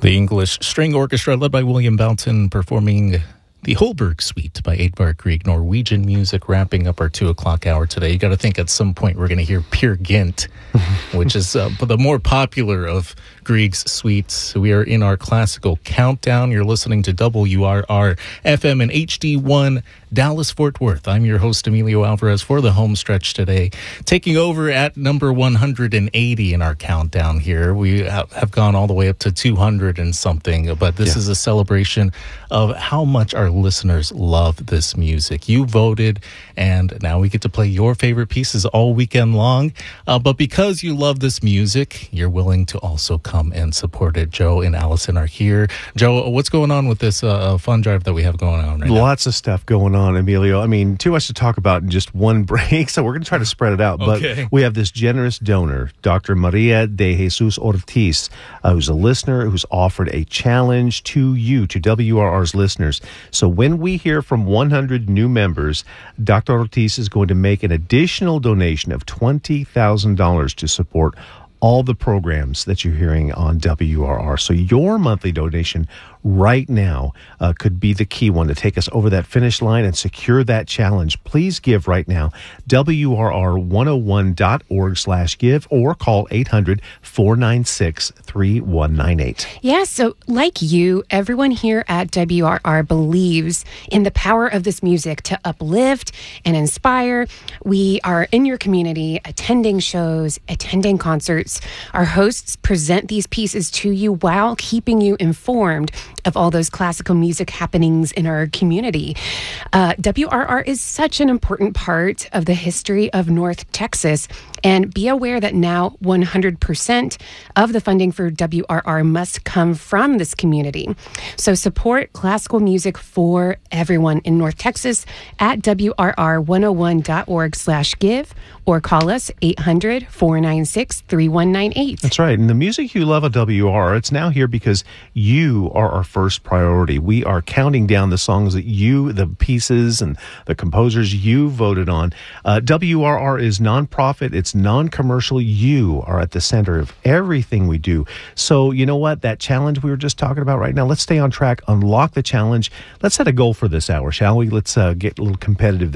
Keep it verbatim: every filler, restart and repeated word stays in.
The English String Orchestra, led by William Boughton, performing the Holberg Suite by Edvard Grieg, Norwegian music, wrapping up our two o'clock hour today. You got to think at some point we're going to hear Peer Gynt, which is uh, the more popular of Grieg's suites. We are in our classical countdown. You're listening to W R R F M and H D one Dallas Fort Worth. I'm your host, Emilio Alvarez, for the home stretch today. Taking over at number one hundred eighty in our countdown here. We have gone all the way up to two hundred and something, but this yeah. is a celebration of how much our listeners love this music. You voted, and now we get to play your favorite pieces all weekend long. Uh, but because you love this music, you're willing to also come and support it. Joe and Allison are here. Joe, what's going on with this uh, fund drive that we have going on right now? Lots of stuff going on, Emilio. I mean, too much to talk about in just one break, so we're going to try to spread it out. But okay. we have this generous donor, Doctor Maria de Jesus Ortiz, uh, who's a listener who's offered a challenge to you, to W R R's listeners. So when we hear from one hundred new members, Doctor Ortiz is going to make an additional donation of twenty thousand dollars to support all the programs that you're hearing on W R R. So your monthly donation right now uh, could be the key one to take us over that finish line and secure that challenge. Please give right now, W R R one oh one dot org slash give, or call eight hundred, four nine six, three one nine eight. Yeah, so like you, everyone here at W R R believes in the power of this music to uplift and inspire. We are in your community, attending shows, attending concerts. Our hosts present these pieces to you while keeping you informed of all those classical music happenings in our community. Uh, W R R is such an important part of the history of North Texas, and be aware that now one hundred percent of the funding for W R R must come from this community. So support classical music for everyone in North Texas at W R R one oh one dot org slash give, or call us eight hundred, four nine six, three one nine eight. That's right. And the music you love at W R R, it's now here because you are our first priority. We are counting down the songs that you, the pieces and the composers you voted on. Uh, W R R is nonprofit. It's non-commercial. You are at the center of everything we do. So you know what? That challenge we were just talking about right now, let's stay on track, unlock the challenge. Let's set a goal for this hour, shall we? Let's uh, get a little competitive